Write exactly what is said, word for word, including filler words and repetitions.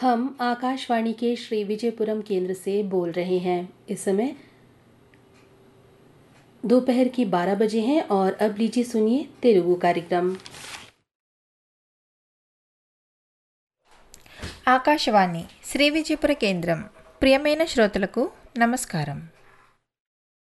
हम आकाशवाणी के श्री विजयपुरम केंद्र से बोल रहे हैं। इस समय दोपहर की बारह बजे हैं और अब लीजिए सुनिए तेलुगु कार्यक्रम। ఆకాశవాణి శ్రీ విజయపుర కేంద్రం. ప్రియమైన శ్రోతలకు నమస్కారం.